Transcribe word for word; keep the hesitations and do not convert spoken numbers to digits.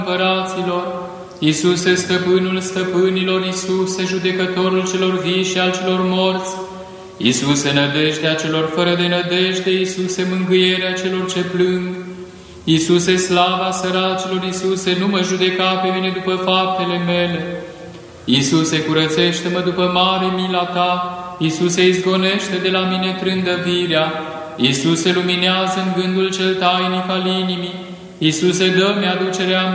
împăraților, Iisuse, stăpânul stăpânilor, Iisuse, judecătorul celor vii și al celor morți, Iisuse, nădejdea celor fără de nădejde, Iisuse, mângâierea celor ce plâng, Iisuse, slava săracilor, Iisuse, nu mă judeca pe mine după faptele mele, Iisuse, curățește-mă după mare mila Ta, Iisuse, izgonește de la mine trândăvirea, Iisuse, luminează în gândul cel tainic al inimii, Iisuse, dă-mi aducerea